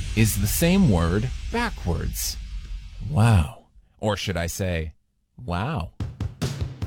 is the same word backwards. Wow. Or should I say, wow.